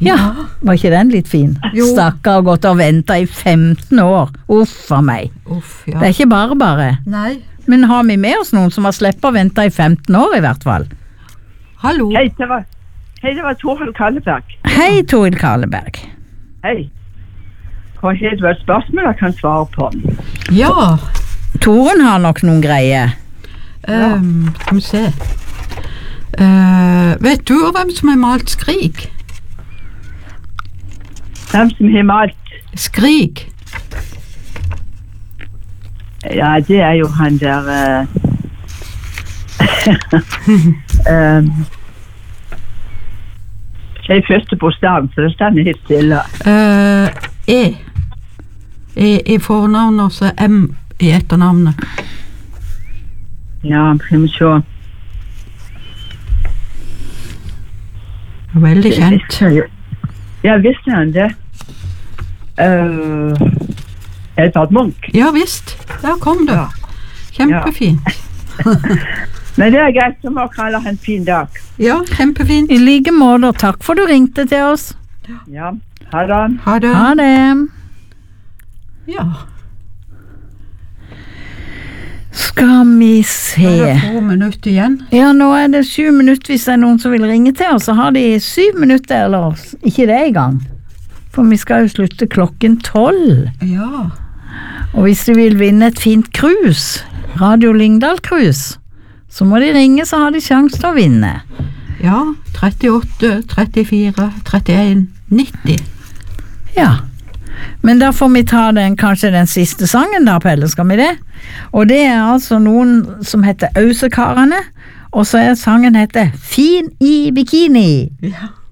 Ja, var ikke den litt fin? Jo. Stakkar har gått og ventet i 15 år. Uff a meg. Uff, ja. Det er ikke bare. Nei. Men har vi med oss noen som har sleppet å vente i 15 år i hvert fall? Hallo. Hei, det var Torhild Kalleberg. Hei, Torhild Kalleberg. Hei. Har det vært spørsmål jeg kan svare på? Ja. Toren har nok noen greier. Skal vi se. Vet du hvem som har malt Skrik? Hvem som har malt? Skrik. Ja, det er jo han der... Det er første bokstaven, så det står helt stille. I fornavn og så M i etternavnet. Ja, skal vi se. Veldig kjent. Ja, visste han det? Edvard Munch. Ja visst, der kom det. Kjempefint. Men det er greit, så må kalle han en fin dag. Ja, kjempefint. I like måte, takk for du ringte til oss. Ja, ha det. Ha det. Ha det. Ja. Skal vi se. Det er 2 minutter igjen. Ja, nå er det 7 minutter hvis det er noen som vil ringe til oss, så har de 7 minutter, eller ikke det i gang. For vi skal jo slutte klokken 12. Ja. Og hvis de vil vinne et fint cruise, Radio Lyngdal Cruise, så må de ringe, så har de sjanse til å vinne. Ja, 38, 34, 31, 90. Ja, men da får vi ta kanskje den siste sangen da, Pelle, skal vi det? Og det er altså noen som heter Ausekarene, og så er sangen heter Fin i bikini. Ja.